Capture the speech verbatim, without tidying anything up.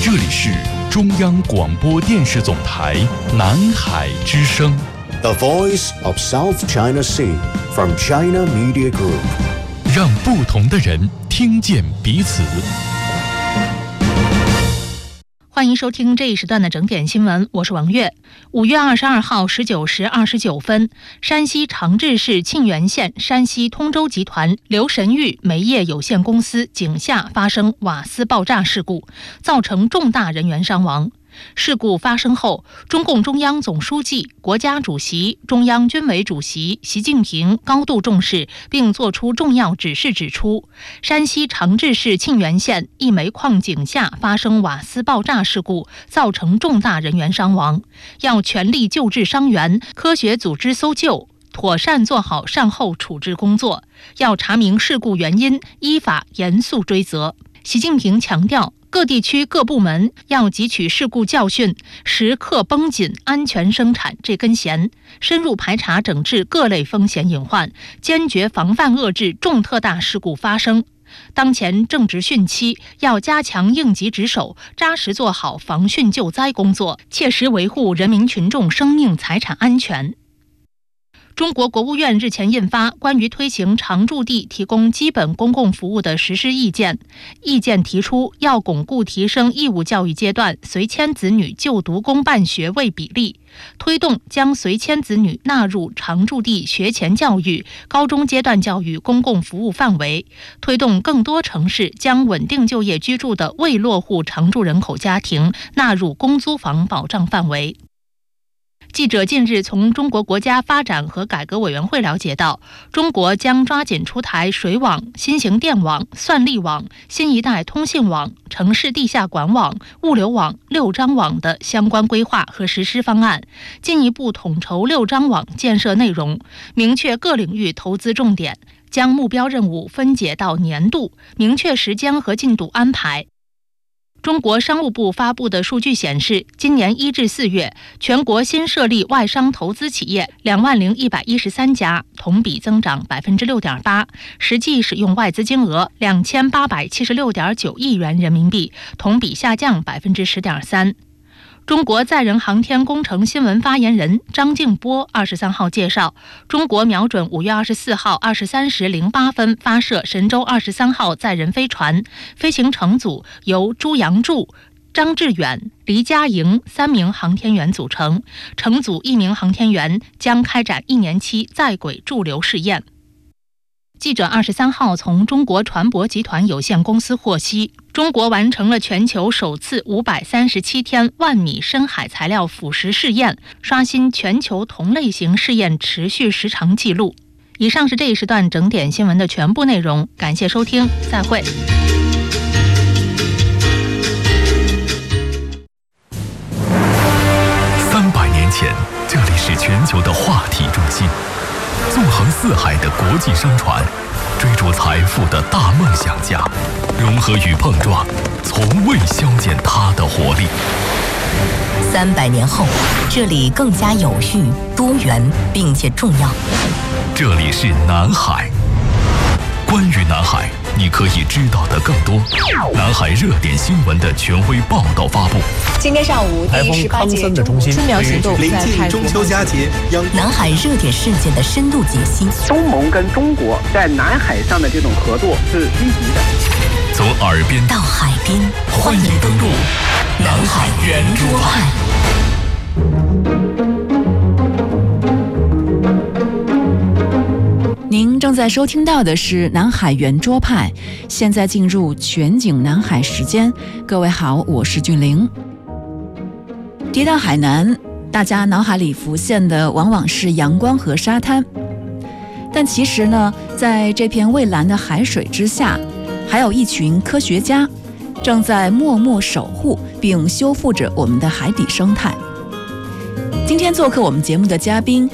这里是中央广播电视总台南海之声 The Voice of South China Sea from China Media Group， 让不同的人听见彼此。 欢迎收听这一时段的整点新闻，我是王悦。五月二十二号十九时二十九分，山西长治市沁源县山西通州集团刘神玉煤业有限公司井下发生瓦斯爆炸事故，造成重大人员伤亡。事故发生后，中共中央总书记、国家主席、中央军委主席习近平高度重视，并作出重要指示，指出山西长治市沁源县一煤矿井下发生瓦斯爆炸事故，造成重大人员伤亡，要全力救治伤员，科学组织搜救，妥善做好善后处置工作，要查明事故原因，依法严肃追责。习近平强调，各地区各部门要汲取事故教训，时刻绷紧安全生产这根弦，深入排查整治各类风险隐患，坚决防范遏制重特大事故发生。当前正值汛期，要加强应急值守，扎实做好防汛救灾工作，切实维护人民群众生命财产安全。中国国务院日前印发关于推行常住地提供基本公共服务的实施意见，意见提出要巩固提升义务教育阶段随迁子女就读公办学位比例，推动将随迁子女纳入常住地学前教育、高中阶段教育公共服务范围，推动更多城市将稳定就业居住的未落户常住人口家庭纳入公租房保障范围。记者近日从中国国家发展和改革委员会了解到，中国将抓紧出台水网、新型电网、算力网、新一代通信网、城市地下管网、物流网、六张网的相关规划和实施方案，进一步统筹六张网建设内容，明确各领域投资重点，将目标任务分解到年度，明确时间和进度安排。中国商务部发布的数据显示，今年一至四月，全国新设立外商投资企业两万零一百一十三家，同比增长百分之六点八，实际使用外资金额两千八百七十六点九亿元人民币，同比下降百分之十点三。中国载人航天工程新闻发言人张静波二十三号介绍，中国瞄准五月二十四号二十三时零八分发射神舟二十三号载人飞船，飞行乘组由朱杨柱、张志远、黎佳莹三名航天员组成，乘组一名航天员将开展一年期在轨驻留试验。记者二十三号从中国船舶集团有限公司获悉，中国完成了全球首次五百三十七天万米深海材料腐蚀试验，刷新全球同类型试验持续时长纪录。以上是这一时段整点新闻的全部内容，感谢收听，再会。 三百年前，这里是全球的话题中心。纵横四海的国际商船，追逐财富的大梦想家，融合与碰撞，从未消减它的活力。 三百年后，这里更加有序、多元，并且重要。 这里是南海。关于南海，你可以知道的更多。南海热点新闻的权威报道发布。 今天上午，第十八届春苗行动临近中秋佳节， 南海热点事件的深度解析。 东盟跟中国在南海上的这种合作是积极的。 从耳边到海边， 欢迎登陆南海圆桌派。 您正在收听到的是南海圆桌派，现在进入全景南海时间。各位好，我是俊玲。提到海南，大家脑海里浮现的往往是阳光和沙滩，但其实呢，在这片蔚蓝的海水之下，还有一群科学家正在默默守护并修复着我们的海底生态。今天做客我们节目的嘉宾